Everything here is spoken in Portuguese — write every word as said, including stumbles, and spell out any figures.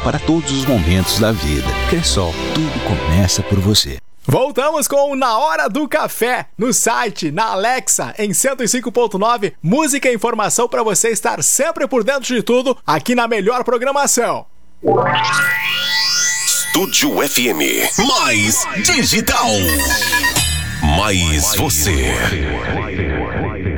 para todos os momentos da vida. Cressol, tudo começa por você. Voltamos com o Na Hora do Café, no site, na Alexa, em cento e cinco ponto nove, música e informação para você estar sempre por dentro de tudo, aqui na melhor programação. Estúdio F M, mais digital, mais você.